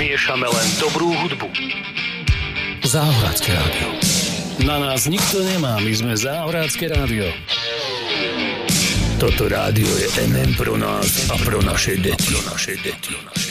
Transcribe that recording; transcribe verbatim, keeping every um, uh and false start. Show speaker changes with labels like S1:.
S1: Miešame len dobrú hudbu.
S2: Záhradské rádio. Na nás nikto nemá, my sme Záhradské rádio. Toto rádio je en em pro nás a pro naše deti. Pro naše deti.